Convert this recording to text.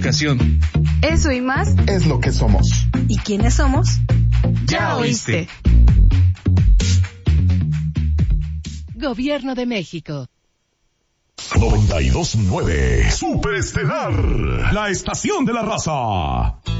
comunicación. Eso y más es lo que somos. ¿Y quiénes somos? Ya oíste. Gobierno de México. 92.9 Superestelar, la estación de la raza.